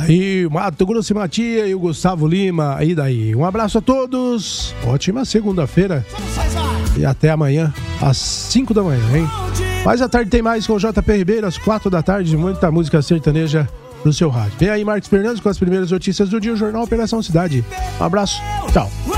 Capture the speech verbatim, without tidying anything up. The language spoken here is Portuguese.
E o Mato Grosso e Matia e o Gustavo Lima. E daí? Um abraço a todos. Ótima segunda-feira. E até amanhã, às cinco da manhã, hein? Mais à tarde tem mais com o J P Ribeiro, às quatro da tarde, muita música sertaneja no seu rádio. Vem aí Marcos Fernandes com as primeiras notícias do dia, o Jornal Operação Cidade. Um abraço, tchau.